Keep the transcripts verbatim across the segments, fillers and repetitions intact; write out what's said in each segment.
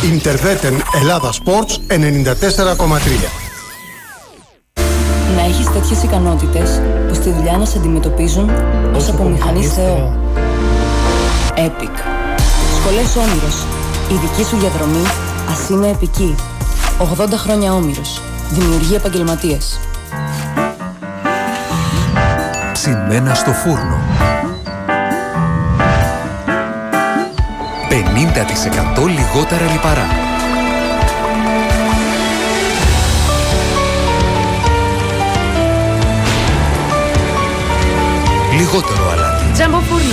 Ιντερβέτεν Ελλάδα Sports ενενήντα τέσσερα κόμμα τρία. Να έχεις τέτοιες ικανότητες που στη δουλειά να σε αντιμετωπίζουν ως από μηχανής Θεό. Epic. Σχολές Όμηρος. Η δική σου διαδρομή ας είναι επική. ογδόντα χρόνια Όμηρος. Δημιουργεί επαγγελματίες. Ψημένα στο φούρνο. πενήντα τοις εκατό λιγότερα λιπαρά. Λιγότερο αλάτι. Τζάμπο φούρνο.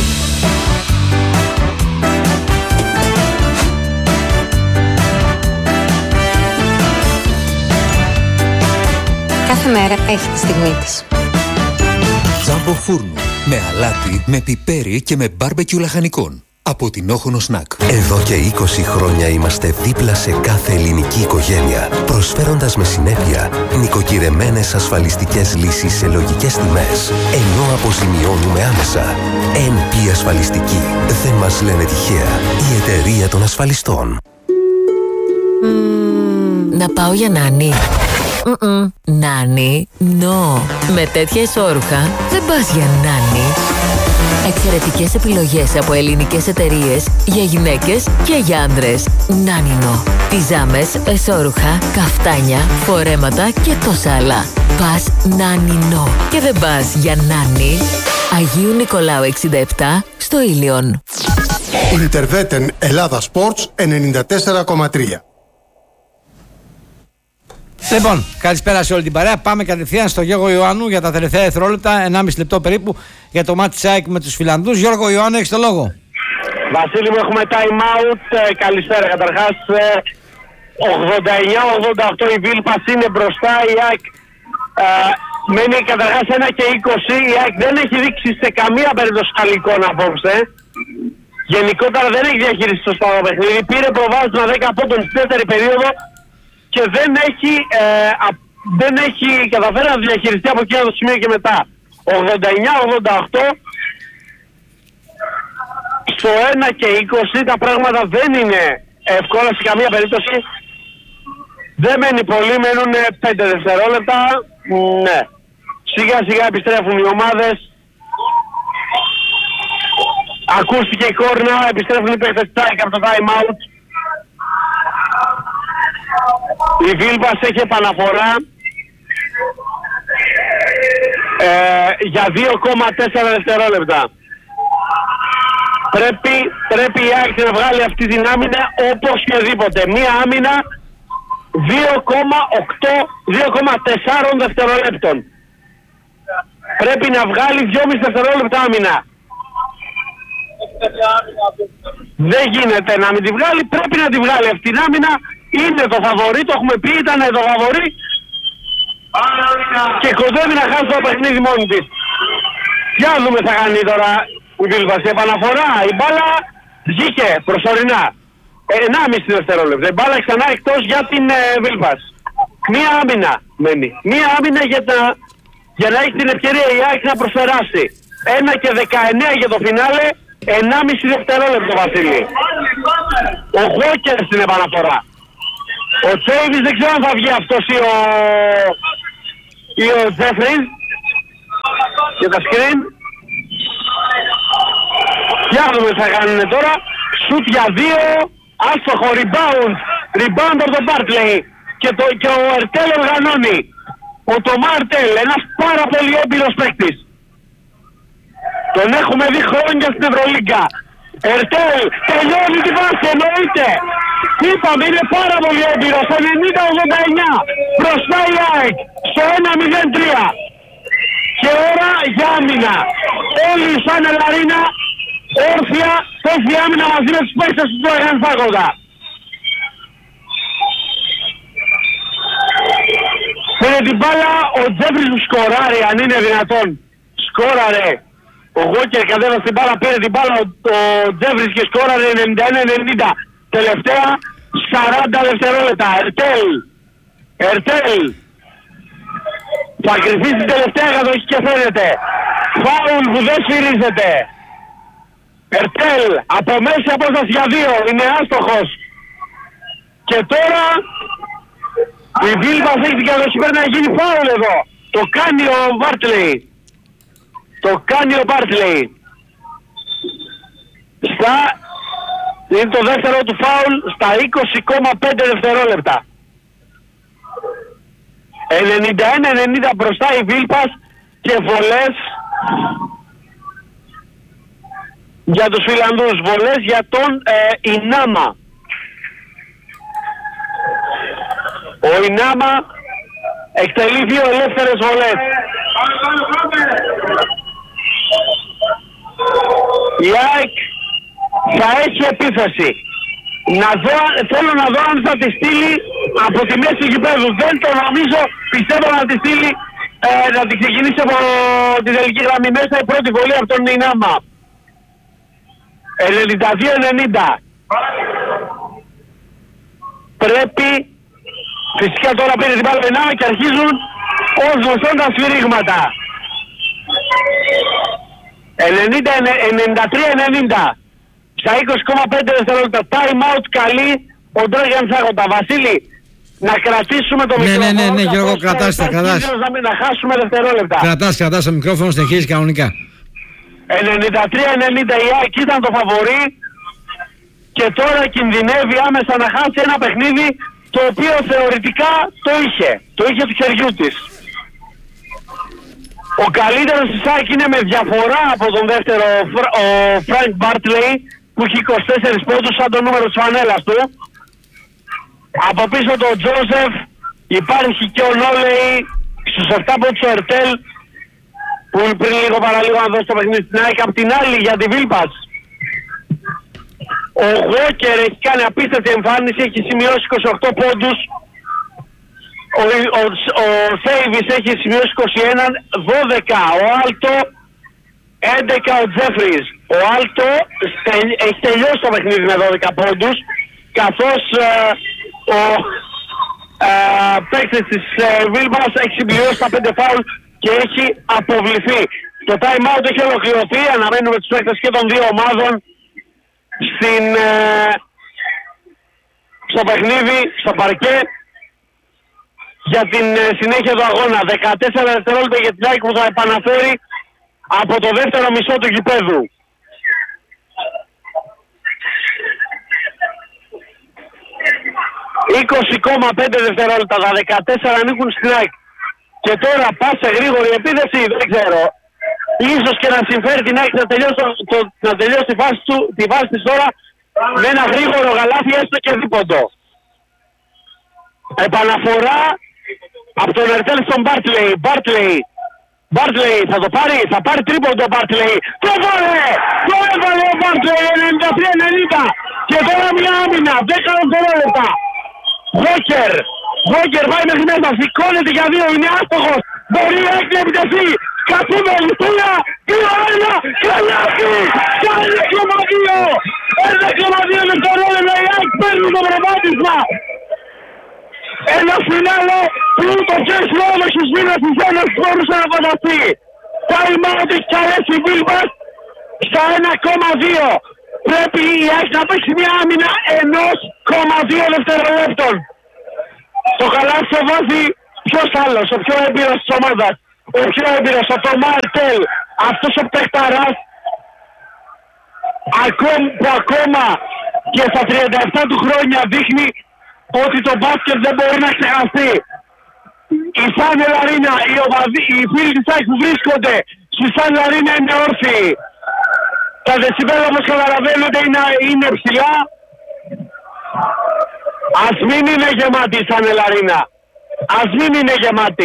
Κάθε μέρα έχει τη στιγμή της. Τζάμπο φούρνο. Με αλάτι, με πιπέρι και με μπάρμπεκιου λαχανικών. Από την Όχονο Σνακ. Εδώ και είκοσι χρόνια είμαστε δίπλα σε κάθε ελληνική οικογένεια, προσφέροντας με συνέπεια νοικοκυρεμένες ασφαλιστικές λύσεις σε λογικές τιμές, ενώ αποζημιώνουμε άμεσα. εν πι Ασφαλιστική. Δεν μας λένε τυχαία. Η εταιρεία των ασφαλιστών. Mm, να πάω για νάνι. Mm-mm. Νάνι, no. Με τέτοια ισόρουχα δεν πας για νάνι. Εξαιρετικές επιλογές από ελληνικές εταιρείες για γυναίκες και για άντρες. Νάνινο. Πιζάμες, εσώρουχα, καφτάνια, φορέματα και τόσα άλλα. Πας Νάνινο. Και δεν πας για νάνι. Αγίου Νικολάου εξήντα επτά στο Ήλιον. Ιντερβέτεν Ελλάδα Sports ενενήντα τέσσερα κόμμα τρία. Λοιπόν, καλησπέρα σε όλη την παρέα. Πάμε κατευθείαν στο Γιώργο Ιωάννου για τα τελευταία δευτερόλεπτα, ενάμιση λεπτό περίπου, για το μάτι ΑΕΚ με τους Φιλανδούς. Γιώργο Ιωάννου, έχεις το λόγο. Βασίλη μου, έχουμε time out. Ε, καλησπέρα καταρχάς. Ε, ογδόντα εννιά ογδόντα οκτώ η Βίλπας είναι μπροστά. Η ΑΕΚ ε, μένει καταρχάς ένα και είκοσι. Η ΑΕΚ δεν έχει δείξει σε καμία περίπτωση καλή εικόνα απόψε. Γενικότερα δεν έχει διαχειριστεί το σπαγό παιχνίδι. Πήρε προβάδισμα δέκα πόντων στη δεύτερη περίοδο και δεν έχει, ε, α, δεν έχει καταφέρει να διαχειριστεί από εκείνο το σημείο και μετά. ογδόντα εννιά ογδόντα οκτώ. Στο ένα και είκοσι τα πράγματα δεν είναι εύκολα σε καμία περίπτωση. Δεν μένει πολύ, μένουν πέντε δευτερόλεπτα. Ναι. Σιγά σιγά επιστρέφουν οι ομάδες. Ακούστηκε η κόρνα, επιστρέφουν οι παίκτες από το time out. Η Βίλπας έχει επαναφορά ε, για δύο κόμμα τέσσερα δευτερόλεπτα. Πρέπει, πρέπει η ΑΕΚ να βγάλει αυτή την άμυνα οπωσδήποτε. Μία άμυνα δύο κόμμα τέσσερα δευτερολέπτων. Πρέπει να βγάλει δυόμισι δευτερόλεπτα άμυνα. Δεν γίνεται να μην τη βγάλει, πρέπει να τη βγάλει αυτή την άμυνα. Είναι το φαβορί, το έχουμε πει, ήταν το φαβορί και κοντεύει να χάσει το παιχνίδι μόνη της. Για να δούμε θα κάνει τώρα η Βίλπας. Η επαναφορά, η μπάλα βγήκε προσωρινά. ενάμιση δευτερόλεπτα. Η μπάλα ξανά εκτός για την ε, Βίλπας. Μία άμυνα μένει. Μία άμυνα για, τα, για να έχει την ευκαιρία η ΑΕΚ να προσφεράσει. ένα και δεκαεννέα για το φινάλε, ενάμιση δευτερόλεπτο Βασίλη. Ο Χόκερ στην επαναφορά. Ο Τσέιβις δεν ξέρω αν θα βγει αυτός ή ο, ή ο Τζέφρις και τα screen. Για να δούμε τι θα κάνουν τώρα. Σουτ για δύο, άστοχο, rebound, rebound από τον Μπάρτλεϊ και, το, και ο Ερτέλ οργανώνει. Ο Τομάρτελ, ένας πάρα πολύ έμπειρος παίκτης. Τον έχουμε δει χρόνια στην Ευρωλίγκα. Ερτέλ, τελειώνει τη βάση, εννοείται. Είπαμε, είναι πάρα πολύ έμπειρος, ενενήντα ογδόντα εννέα. Μπροστά η ΑΕΚ, στο ένα μηδέν τρία. Και ώρα για άμυνα. Όλοι σαν Ελαρίνα, όρθια, πέφτει άμυνα μαζί με τους παίκτες του Τραγάν Φάκοντα. Πήρε την μπάλα, ο Τζέφρις του σκοράρει, αν είναι δυνατόν. Σκόραρε. Ο Γόκερ κατέβασε την μπάλα, πήρε την μπάλα ο, ο Τζέφρις και σκόραρε ενενήντα ένα ενενήντα. Τελευταία σαράντα δευτερόλεπτα. Ερτέλ. Ερτέλ. Θα κρυφίσει την τελευταία κατοχή και φαίνεται. Φάουλ που δεν σφυρίζεται. Ερτέλ. Από μέση απόσταση για δύο. Είναι άστοχος. Και τώρα η Βίλπας έχει την κατοχή, πρέπει να γίνει φάουλ εδώ. Το κάνει ο Μπάρτλεϊ. Το κάνει ο Μπάρτλεϊ. Στα... Είναι το δεύτερο του φάουλ στα είκοσι κόμμα πέντε δευτερόλεπτα. ενενήντα ένα ενενήντα μπροστά η Βίλπας και βολές για τους Φιλανδούς. Βολές για τον ε, Ινάμα. Ο Ινάμα εκτελεί δύο ελεύθερες βολές. Η ΑΕΚ θα έχει επίθεση. Να δω, θέλω να δω αν θα τη στείλει από τη μέση του γηπέδου. Δεν το νομίζω, πιστεύω να τη στείλει, ε, να τη ξεκινήσει από τη τελική γραμμή μέσα η πρώτη βολή από τον Ινάμα. ενενήντα δύο ενενήντα. Πρέπει, φυσικά τώρα πήρε την μπάλα Ινάμα και αρχίζουν ως γνωστόν τα σφυρίγματα. ενενήντα τρία ενενήντα. Στα είκοσι κόμμα πέντε δευτερόλεπτα. Time out καλή ο Ντρόγιαν Σάγοντα. Βασίλη, να κρατήσουμε το ναι, μικρόφωνο. Ναι, ναι, ναι, Γιώργο, κρατάς τα, κρατάς. Να, να χάσουμε δευτερόλεπτα. Κρατάς, κρατάς το μικρόφωνο, συνεχίζεις κανονικά. ενενήντα τρία ενενήντα η ΑΕΚ ήταν το φαβορί και τώρα κινδυνεύει άμεσα να χάσει ένα παιχνίδι το οποίο θεωρητικά το είχε. Το είχε του χεριού της. Ο καλύτερος της ΑΕΚ είναι με διαφορά από τον δεύτερο, ο Φρανκ Μπάρτλεϊ, που έχει είκοσι τέσσερις πόντους σαν το νούμερο της φανέλας του. Από πίσω τον Τζόσεφ υπάρχει και ο Νόλεϊ στους επτά πόντους ο Ερτέλ, που πριν λίγο παραλίγο να δώσει το παιχνίδι στην ΑΕΚ. Απ' την άλλη για τη Βίλπας ο Γόκερ έχει κάνει απίστευτη εμφάνιση, έχει σημειώσει είκοσι οκτώ πόντους. Ο, ο, ο Σέιβις έχει σημειώσει είκοσι ένα, δώδεκα ο Άλτο, έντεκα ο Τζέφρις. Ο Άλτο έχει τελειώσει το παιχνίδι με δώδεκα πόντους, καθώς ε, ο ε, παίκτης της ε, Βίλμπας έχει συμπληρώσει τα πέντε φάουλ και έχει αποβληθεί. Το time out έχει ολοκληρωθεί, αναμένουμε τους παίκτες και των δύο ομάδων στην, ε, στο παιχνίδι, στο παρκέ, για την ε, συνέχεια του αγώνα. δεκατέσσερα δευτερόλεπτα για την ΑΕΚ που θα επαναφέρει από το δεύτερο μισό του γηπέδου. είκοσι κόμμα πέντε δευτερόλεπτα, τα δεκατέσσερα ανήκουν στην ΑΕΚ. Και τώρα πάσε γρήγορη επίθεση, δεν ξέρω. Ίσως και να συμφέρει την ΑΕΚ να τελειώσει, το, το, να τελειώσει τη, φάση του, τη φάση της τώρα με ένα γρήγορο γαλάθι, έστω και δίποντο. Επαναφορά από τον Ερτέλ στον Μπάρτλεϊ. Μπάρτλεϊ. Μπάρτλεϊ θα το πάρει, θα πάρει τρίποντο ο Μπάρτλεϊ. Το βάλε! Το έβαλε ο Μπάρτλεϊ ενενήντα τρία ενενήντα. Και τώρα μια άμυνα, δέκα δευτερόλεπτα. Βόκερ. Βόκερ πάει μέχρι μέσα, σηκώνεται για δύο, είναι άστοχος. Μπορεί να έχει επιτεθεί. Κατσίμελ, τρία, δύο, ένα, καλάθι! ένα κόμμα δύο! ένα κόμμα δύο δευτερόλεπτα, η ΑΕΚ παίρνει το προβάδισμα. Ένα φινάλε που το πιο αισιόδοξος μήνας της Ένωσης μπορούσε να φανταστεί. Time out έχει καλέσει η Βίλμπας στα ένα κόμμα δύο. Πρέπει η ΑΕΚ να παίξει μια άμυνα ενός κόμμα δύο δευτερολέπτων. Το καλάθι το βάζει ποιος άλλος, ο πιο έμπειρος της ομάδας. Ο πιο έμπειρος, ο Τομάρτελ. Αυτός ο παιχταράς που ακόμα και στα τριάντα επτά του χρόνια δείχνει ότι το μπάσκετ δεν μπορεί να ξεχαστεί. Η Σαν Ελαρίνα, οι, οπαδοί, οι φίλοι της ΑΕΚ που βρίσκονται στη Σαν Ελαρίνα είναι όρθιοι. Τα δεσιμπέλα όπως καταλαβαίνετε είναι, είναι ψηλά. Ας μην είναι γεμάτη η Σαν Ελαρίνα. Ας μην είναι γεμάτη.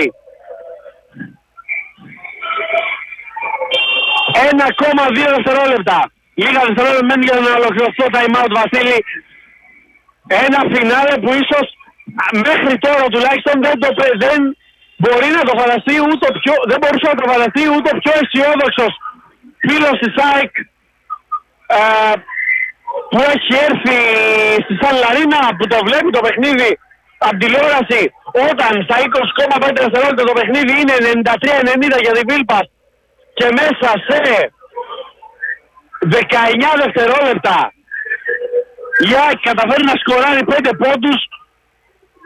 ένα κόμμα δύο δευτερόλεπτα. Λίγα δευτερόλεπτα μένει για να ολοκληρωθεί το time out, Βασίλη. Ένα φινάλε που ίσως μέχρι τώρα τουλάχιστον δεν, το, δεν μπορεί να το φανταστεί ούτε πιο, δεν μπορούσε να το φανταστεί ούτε πιο αισιόδοξος φίλος της ΑΕΚ ε, που έχει έρθει στη Σαν Λαρίνα, που το βλέπει το παιχνίδι από τηλεόραση, όταν στα είκοσι κόμμα πέντε δευτερόλεπτα το παιχνίδι είναι ενενήντα τρία ενενήντα για την Βίλπας και μέσα σε δεκαεννιά δευτερόλεπτα η ΑΕΚ καταφέρει να σκοράρει πέντε πόντους.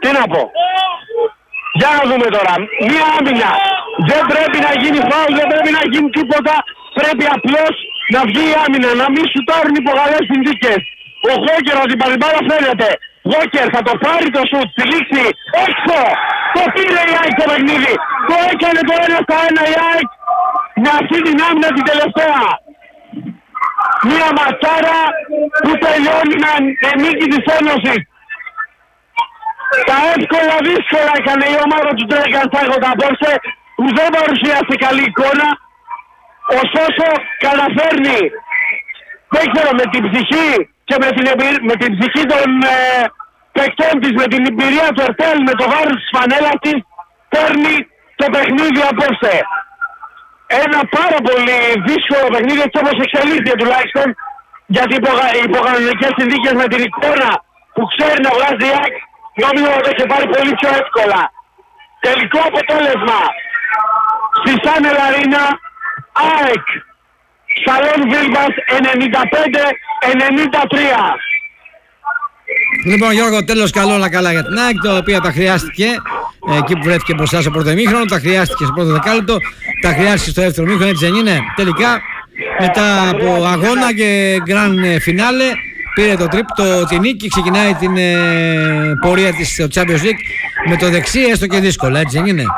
Τι να πω. Για να δούμε τώρα. Μία άμυνα. Δεν πρέπει να γίνει φάουλ, δεν πρέπει να γίνει τίποτα. Πρέπει απλώς να βγει η άμυνα, να μην σουτάρουν υπό καλές συνθήκες. Ο Γόκερ από την Παριμπάρα φαίνεται. Γόκερ θα το πάρει το σουτ, στη λήξη, έξω! Το πήρε η ΑΕΚ το παιχνίδι. Το έκανε το ένα στα ένα η ΑΕΚ με αυτή την άμυνα την τελευταία. Μία ματσάρα που τελειώνει με νίκη της Ένωσης. Τα εύκολα δύσκολα έκανε η ομάδα του Τρέγκαν Σάγοντα απόψε, που δεν παρουσίασε καλή εικόνα. Ωστόσο καταφέρνει, δεν ξέρω, με την ψυχή και με την, εμπειρία, με την ψυχή των ε, παικτών της, με την εμπειρία του Ερτέλ, με το βάρος της φανέλας της, παίρνει το παιχνίδι απόψε. Ένα πάρα πολύ δύσκολο παιχνίδι, έτσι όπως εξελίχθηκε τουλάχιστον, γιατί οι υποκανονικές συνθήκες με την εικόνα που ξέρει να βγάζει η ΑΕΚ, νομίζω ότι έχει πάρει πολύ πιο εύκολα. Τελικό αποτέλεσμα στη Σάνελ Αρίνα, ΑΕΚ Σαλόν Βίλβας ενενήντα πέντε ενενήντα τρία. Λοιπόν, Γιώργο, τέλος καλό όλα καλά για την ΑΕΚ, το οποίο τα χρειάστηκε εκεί που βρέθηκε μπροστά στο πρώτο ημίχρονο, τα χρειάστηκε στο πρώτο δεκάλεπτο, τα χρειάστηκε στο δεύτερο ημίχρονο, έτσι δεν είναι? Τελικά, μετά από αγώνα και γκραν φινάλε, πήρε το τρίπτο τη νίκη, ξεκινάει την ε, πορεία της στο Champions League με το δεξί, έστω και δύσκολα, έτσι δεν είναι?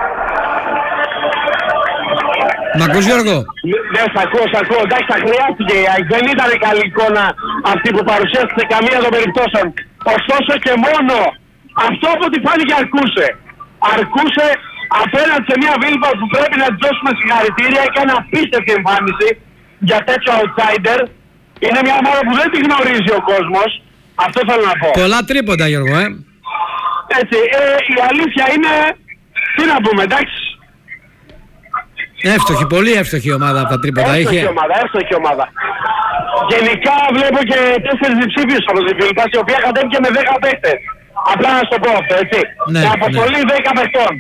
Μ' ακούς, Γιώργο? Ναι, σ' ακούω, σ' ακούω. Εντάξει, θα χρειάστηκε η ΑΕΚ. Δεν ήταν καλή εικόνα αυτή που παρουσίασε σε καμία των περιπτώσεων. Ωστόσο και μόνο αυτό από ό,τι φάνηκε αρκούσε. Αρκούσε απέναντι σε μια Βίλβα που πρέπει να της δώσουμε συγχαρητήρια. Έκανε απίστευτη εμφάνιση για τέτοιο outsider. Είναι μια ομάδα που δεν τη γνωρίζει ο κόσμος. Αυτό θέλω να πω. Πολλά τρίποντα, Γιώργο, ε. Έτσι, ε, η αλήθεια είναι, τι να πούμε, εντάξει. Εύστοχη, πολύ εύστοχη ομάδα από τα τρίποντα. Εύστοχη είχε. ομάδα, εύστοχη ομάδα. Γενικά βλέπω και τέσσερις διψήφιους από την Βίλβας, η οποία κατέβηκε με δέκα παίκτες. Απλά να σου το πω αυτό, έτσι. Ναι, με αποστολή ναι. δέκα παιχτών.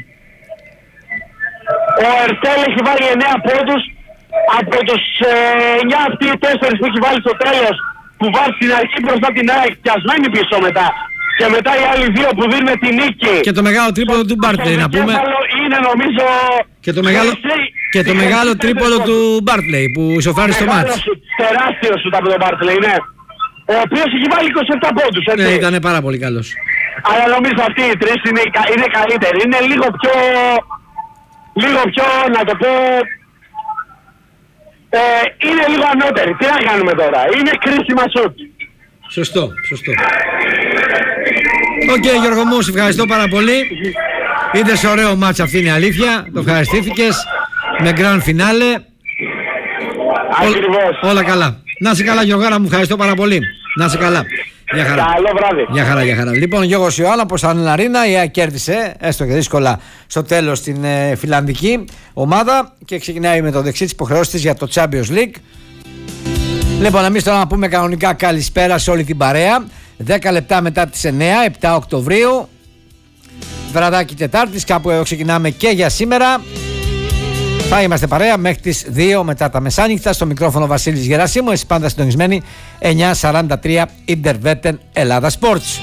Ο Ερτέλ έχει βάλει εννέα πόντους. Από τους ε, εννέα αυτοί οι τέσσερις που έχει βάλει στο τέλος, που βάζει στην αρχή μπροστά την ΑΕΚ και ας μένει πίσω μετά. Και μετά οι άλλοι δύο που δίνουν τη νίκη. Και το μεγάλο τρίποδο του Μπάρτλεϊ, να πούμε. Είναι νομίζω... Και το μεγάλο, και το μεγάλο τρίποδο του Μπάρτλεϊ που ισοφάρισε το μάτς. Τεράστιο σουτ από τον Μπάρτλεϊ, ναι. Ο οποίος έχει βάλει είκοσι επτά πόντους, έτσι. Ναι, ήταν πάρα πολύ καλός. Αλλά νομίζω αυτοί οι τρεις είναι, είναι καλύτεροι. Είναι λίγο πιο... Λίγο πιο, να το πω... Ε, είναι λίγο ανώτεροι. Τι να κάνουμε τώρα. Είναι κρίσιμα σουτ. Σωστό, σωστό. Οκ, okay, Γιώργο μου, σε ευχαριστώ πάρα πολύ. Είδες ωραίο μάτς, αυτή είναι η αλήθεια. Το ευχαριστήθηκες με γκραν φινάλε. Ακριβώς. Όλα καλά. Να είσαι καλά, Γιώργαρα μου, ευχαριστώ πάρα πολύ. Να είσαι καλά. Γεια χαρά. Καλό βράδυ. Γεια χαρά, γεια χαρά. Λοιπόν, Γιώργος Ιωάννα από Σανέλ Αρίνα, η ΑΕΚ κέρδισε, έστω και δύσκολα, στο τέλος την ε, φιλανδική ομάδα και ξεκινάει με το δεξί της υποχρεώσεις της για το Champions League. Λοιπόν, εμείς τώρα να πούμε κανονικά καλησπέρα σε όλη την παρέα. δέκα λεπτά μετά τις εννέα, επτά Οκτωβρίου, βραδάκι Τετάρτης, κάπου εδώ ξεκινάμε και για σήμερα. Θα είμαστε παρέα μέχρι τις δύο μετά τα μεσάνυχτα. Στο μικρόφωνο Βασίλης Γερασίμου, εσείς πάντα συντονισμένοι εννιακόσια σαράντα τρία Interveten Ελλάδα Sports.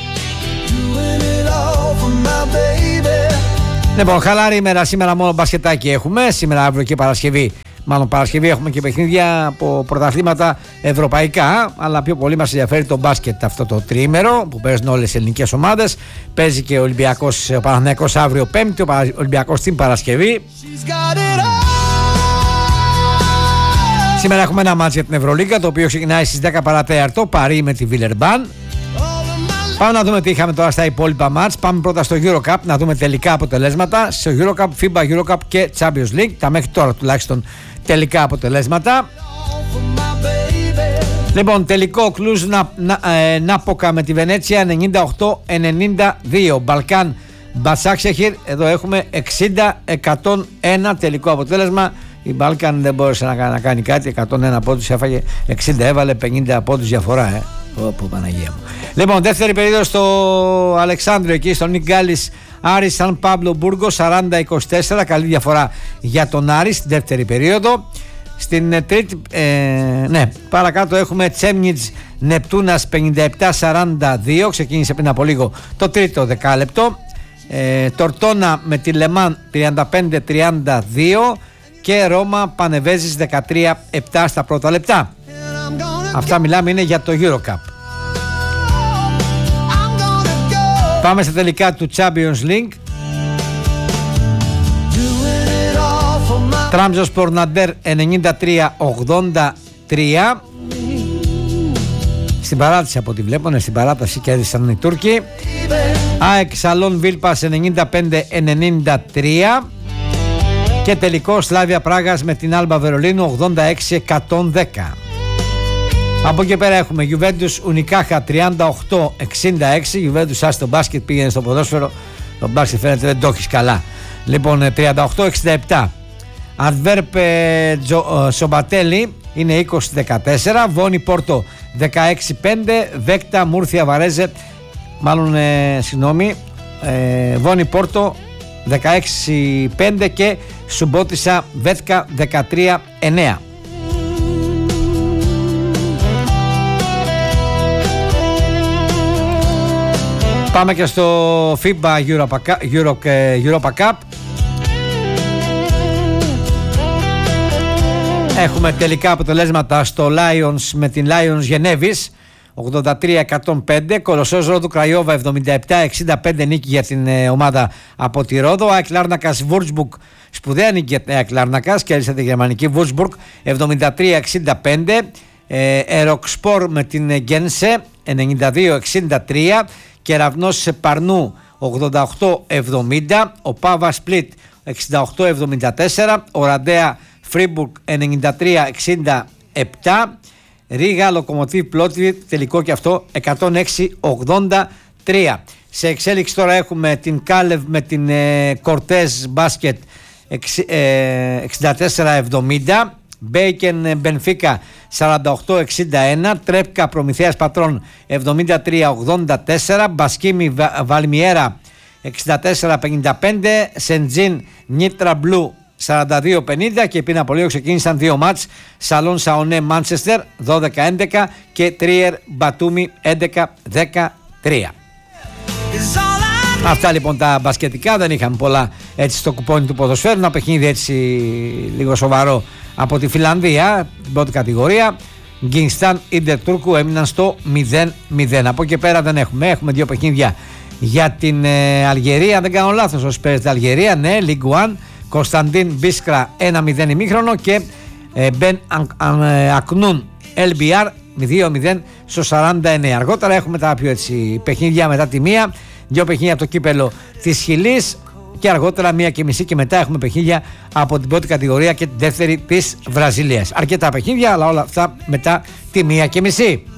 Λοιπόν, χαλάρη ημέρα σήμερα, μόνο μπασκετάκι έχουμε. Σήμερα, αύριο και Παρασκευή. Μάλλον Παρασκευή έχουμε και παιχνίδια από πρωταθλήματα ευρωπαϊκά, αλλά πιο πολύ μας ενδιαφέρει το μπάσκετ αυτό το τριήμερο που παίζουν όλες οι ελληνικές ομάδες. Παίζει και ο Ολυμπιακός, ο Παναθηναϊκός αύριο Πέμπτη, ο Ολυμπιακός την Παρασκευή. Σήμερα έχουμε ένα μάτς για την Ευρωλίγκα, το οποίο ξεκινάει στις δέκα παρατέταρτο, Παρί με τη Βιλερμπάν. Πάμε να δούμε τι είχαμε τώρα στα υπόλοιπα μάτς. Πάμε πρώτα στο EuroCup να δούμε τελικά αποτελέσματα. Στο EuroCup, φίμπα EuroCup και Champions League. Τα μέχρι τώρα τουλάχιστον τελικά αποτελέσματα. Λοιπόν, τελικό Κλουζ να, να, ε, Νάποκα με τη Βενέτσια ενενήντα οκτώ ενενήντα δύο. Μπαλκάν Μπασάξεχιρ, εδώ έχουμε εξήντα εκατόν ένα τελικό αποτέλεσμα. Η Μπαλκάν δεν μπόρεσε να, να κάνει κάτι. εκατόν ένα πόντους έφαγε, εξήντα έβαλε, πενήντα πόντους διαφορά. Ε. Πω, Παναγία μου. Λοιπόν, δεύτερη περίοδο στο Αλεξάνδριο, εκεί στο Νικ Γκάλης, Άρης Σαν Πάμπλο Μπούργο, σαράντα είκοσι τέσσερα. Καλή διαφορά για τον Άρη στην δεύτερη περίοδο. Στην τρίτη, ε, ναι, παρακάτω έχουμε Τσέμνιτς Νεπτούνας πενήντα επτά σαράντα δύο, ξεκίνησε πριν από λίγο το τρίτο δεκάλεπτο. ε, Τορτόνα με τη Λεμάν τριάντα πέντε τριάντα δύο και Ρώμα Πανεβέζης δεκατρία επτά στα πρώτα λεπτά. Αυτά μιλάμε είναι για το Eurocup. Πάμε στα τελικά του Champions League. Τραμζονσπορ Ναντέρ ενενήντα τρία ογδόντα τρία. Στην παράταση από ό,τι βλέπω, ναι, στην παράταση κέρδισαν οι Τούρκοι. ΑΕΚ Σαλόν Βίλπας ενενήντα πέντε ενενήντα τρία. Και τελικό Σλάβια Πράγας με την Άλμπα Βερολίνου ογδόντα έξι εκατόν δέκα. Από εκεί πέρα έχουμε Γιουβέντους Ουνικάχα τριάντα οκτώ εξήντα έξι. Γιουβέντους άσχει το μπάσκετ, πήγαινε στο ποδόσφαιρο. Το μπάσκετ φαίνεται δεν το έχεις καλά. Λοιπόν, τριάντα οκτώ εξήντα επτά. Αντβέρπ Σομπατέλη είναι είκοσι δεκατέσσερα. Βόνι Πόρτο δεκαέξι πέντε. Βέκτα Μούρθια Βαρέζε, μάλλον ε, συγγνώμη, ε, Βόνι Πόρτο δεκαέξι πέντε και Σουμπότισα Βέτκα δεκατρία εννέα. Πάμε και στο φίμπα Europa, Euro, Europa Cup. Έχουμε τελικά αποτελέσματα στο Lions με την Lions Γενέβης ογδόντα τρία εκατόν πέντε. Κολοσσός Ρόδου Κραϊόβα εβδομήντα επτά εξήντα πέντε νίκη για την ε, ομάδα από τη Ρόδο. ΑΕΚ Λάρνακας Βουρτσμπουργκ, σπουδαία νίκη για την ΑΕΚ Λάρνακας, κέρδισε τη γερμανική Βουρτσμπουργκ εβδομήντα τρία εξήντα πέντε. ε, Εροξπορ με την Γκένσε ενενήντα δύο εξήντα τρία. Κεραυνός Παρνού ογδόντα οκτώ εβδομήντα. Ο Πάβα Σπλίτ εξήντα οκτώ εβδομήντα τέσσερα. Ο Ραντέα Φρίμπουργκ ενενήντα τρία εξήντα επτά. Ρίγα Λοκομοτίβ Πλότβι, τελικό και αυτό εκατόν έξι ογδόντα τρία. Σε εξέλιξη τώρα έχουμε την Κάλεβ με την ε, Κορτέζ Μπάσκετ εξήντα τέσσερα εβδομήντα. Μπέικεν Μπενφίκα σαράντα οκτώ εξήντα ένα. Τρέπκα Προμηθέας Πατρών εβδομήντα τρία ογδόντα τέσσερα. Μπασκίμι Βαλμιέρα εξήντα τέσσερα πενήντα πέντε. Σεντζίν Νίτρα Μπλου σαράντα δύο πενήντα. Και πριν από λίγο ξεκίνησαν δύο μάτς. Σαλόν Σαονέ Μάντσεστερ δώδεκα έντεκα και Τρίερ Μπατούμι έντεκα δεκατρία. Αυτά λοιπόν τα μπασκετικά. Δεν είχαμε πολλά έτσι στο κουπόνι του ποδοσφαίρου. Ένα παιχνίδι έτσι λίγο σοβαρό από τη Φιλανδία, την πρώτη κατηγορία. Γκίνσταν Ίντερ Τούρκου έμειναν στο μηδέν μηδέν. Από εκεί πέρα δεν έχουμε. Έχουμε δύο παιχνίδια για την ε, Αλγερία. Δεν κάνω λάθος όσοι παίζετε Αλγερία. Ναι, League One. Κωνσταντίν Μπίσκρα ένα μηδέν ημίχρονο και ε, Μπεν Ακνούν Ελ Μπι Αρ δύο μηδέν στο σαράντα εννέα. Αργότερα έχουμε τα πιο έτσι παιχνίδια μετά τη μία. Δύο παιχνίδια από το κύπελο της Χιλής και αργότερα μία και μισή και μετά έχουμε παιχνίδια από την πρώτη κατηγορία και την δεύτερη της Βραζιλίας. Αρκετά παιχνίδια, αλλά όλα αυτά μετά τη μία και μισή.